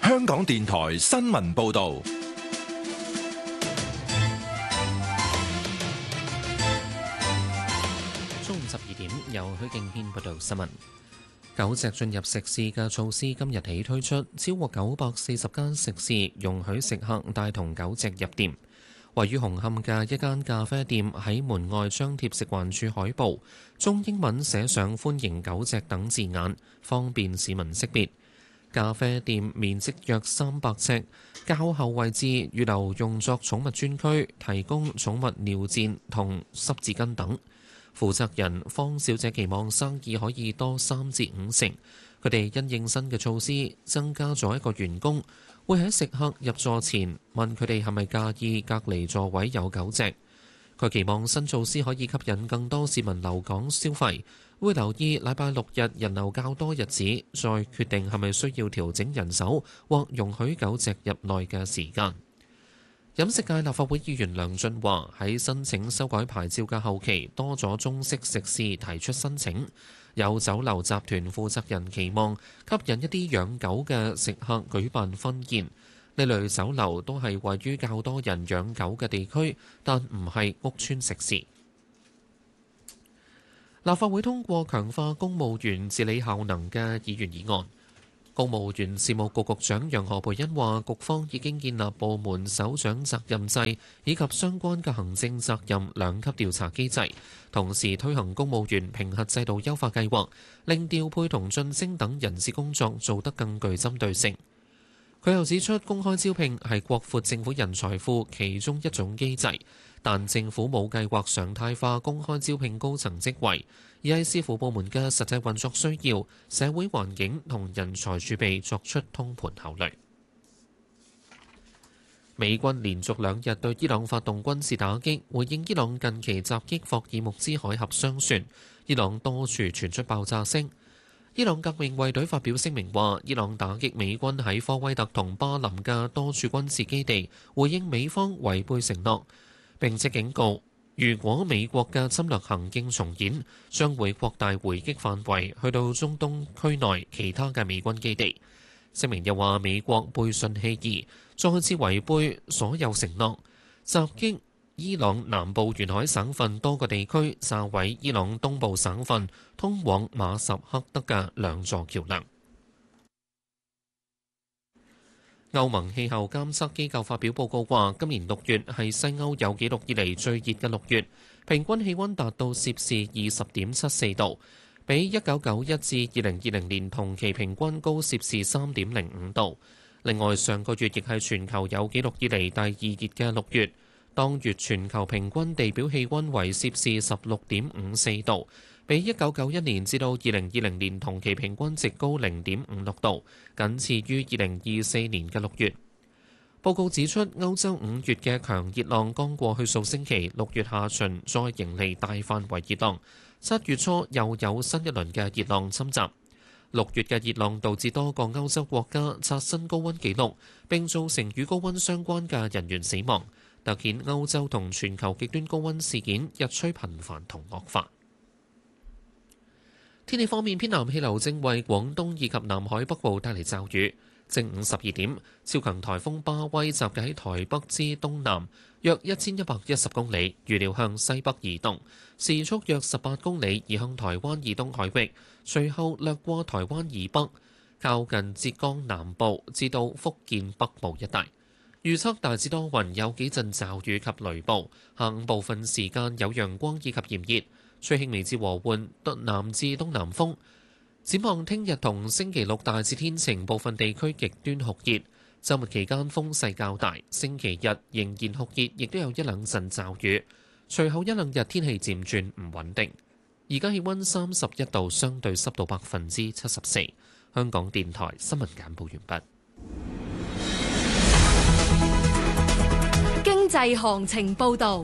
香港電台新聞報道。 中午12點，由許敬軒報道新聞。狗隻進入食肆嘅措施今日起推出，超過940間食肆容許食客帶同狗隻入店。位於紅磡嘅一間咖啡店喺門外張貼食環署海報，中英文寫上歡迎狗隻等字眼，方便市民識別。咖啡店面積約300尺，較後位置預留用作寵物專區，提供寵物尿墊同濕紙巾等。負責人方小姐期望生意可以多3至5成。佢哋因應新嘅措施，增加咗一個員工，會喺食客入座前問佢哋係咪介意隔離座位有狗隻。佢期望新措施可以吸引更多市民留港消費，會留意禮拜6日人流較多日子，再決定係咪需要調整人手或容許狗隻入內嘅時間。飲食界立法會議員梁俊華喺申請修改牌照嘅後期，多咗中式食肆提出申請。有酒樓集團負責人期望吸引一啲養狗嘅食客舉辦婚宴。呢類酒樓都係位於較多人養狗嘅地區，但唔係屋邨食肆。立法會通過強化公務員治理效能嘅議員議案。公務員事務局局長楊何蓓茵話，局方已經建立部門首長責任制以及相關嘅行政責任2級調查機制，同時推行公務員評核制度優化計劃，令調配同晉升等人事工作做得更具針對性。佢又指出，公開招聘係擴闊政府人才庫其中一種機制，但政府冇計劃常態化公開招聘高層職位，而係視乎部門嘅實際運作需要、社會環境同人才儲備作出通盤考慮。美軍連續2日對伊朗發動軍事打擊，回應伊朗近期襲擊霍爾木茲海峽商船，伊朗多處傳出爆炸聲。伊朗革命衛隊發表聲明話，伊朗打擊美軍喺科威特同巴林嘅多處軍事基地，回應美方違背承諾，並且警告，如果美國嘅侵略行徑重演，將會擴大回擊範圍去到中東區內其他嘅美軍基地。聲明又話，美國背信棄義，再次違背所有承諾，襲擊伊朗南部沿海省份多個地區，炸毀伊朗東部省份通往馬什克德嘅2座橋樑。歐盟氣候監測機構發表報告話，今年6月係西歐有紀錄以嚟最熱嘅6月，平均氣溫達到攝氏20.74度，比1991至2020年同期平均高攝氏3.05度。另外，上個月亦係全球有紀錄以嚟第2熱嘅6月。當月全球平均地表氣溫為攝氏16.54度，比1991年至到2020年同期平均值高0.56度，僅次於2024年嘅6月。報告指出，歐洲5月嘅強熱浪剛過去數星期，6月下旬再迎嚟大範圍熱浪，7月初又有新一輪嘅熱浪侵襲。6月嘅熱浪導致多個歐洲國家刷新高溫紀錄，並造成與高溫相關嘅人員死亡。突顯歐洲同全球極端高溫事件日趨頻繁同惡化。天氣方面，偏南氣流正為廣東以及南海北部帶嚟驟雨。正午12點，超強颱風巴威集結喺台北之東南約1110公里，預料向西北移動，時速約18公里，移向台灣以東海域，隨後掠過台灣以北，靠近浙江南部至到福建北部一帶。預測大致多雲，有幾陣驟雨及雷暴，下午部分時間有陽光以及炎熱，吹輕微至和緩南至東南風。展望聽日同星期6大致天晴，部分地區極端酷熱。週末期間風勢較大，星期日仍然酷熱，亦都有1-2陣驟雨。隨後1-2日天氣漸轉唔穩定。而家氣溫31度，相對濕度74%。香港電台新聞簡報完畢。 經濟行情報導。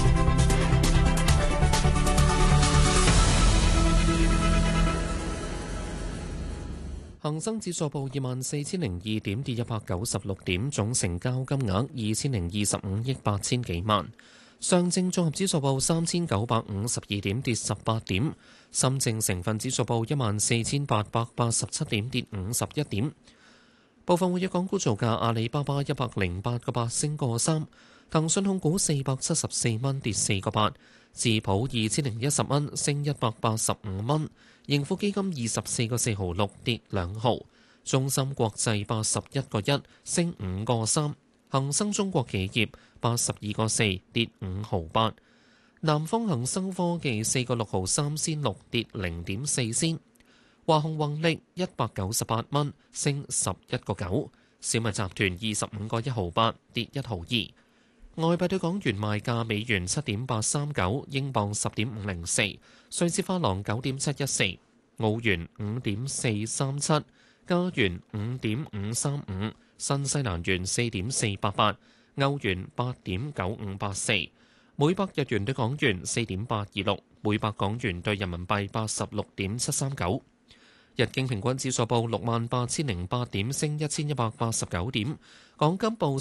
恒生指數報24,002點，跌196點，總成交金額2,025億8千幾萬。上證綜合指數報3,952點，跌18點。深證成分指數報14,887點，跌51點。 部分活躍港股造價：阿里巴巴108個8升個3，騰訊控股474蚊跌4個8，智普2010蚊升185蚊，盈富基金24個4毫6跌2毫，中芯國際81個1升5個3，恒生中國企業82個4跌5毫8，南方恒生科技4個6毫3仙6跌0.4仙。華虹宏力198蚊升11個9，小米集團25個1毫8跌1毫2。外幣對港元賣價：美元7.839，英鎊10.504，瑞士法郎9.714，澳元5.437，加元5.535，新西蘭元4.488，歐元8.9584，每百日元對港元4.826，每百港元對人民幣86.739。日經平均指數報68,008點，升1189點。港金報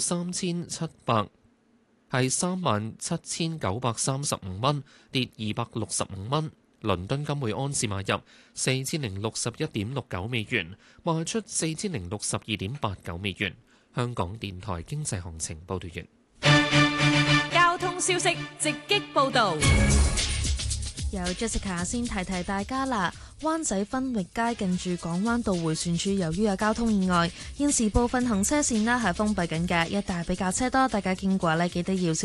37,935蚊，跌265蚊。倫敦金每安士買入4061.69美元，賣出4062.89美元。香港電台經濟行情報道完。 交通消息直擊報導。 由 Jessica 先提提大家啦，灣仔分域街近住港灣道迴旋處，由於有交通意外，現時部分行車線呢係封閉緊嘅，一帶比較車多，大家經過呢記得要小